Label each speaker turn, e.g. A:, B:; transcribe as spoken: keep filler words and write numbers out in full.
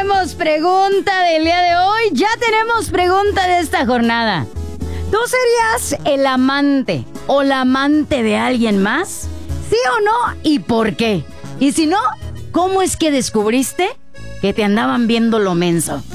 A: tenemos pregunta del día de hoy. Ya tenemos pregunta de esta jornada. ¿Tú serías el amante o la amante de alguien más? ¿Sí o no? ¿Y por qué? Y si no, ¿cómo es que descubriste que te andaban viendo lo menso?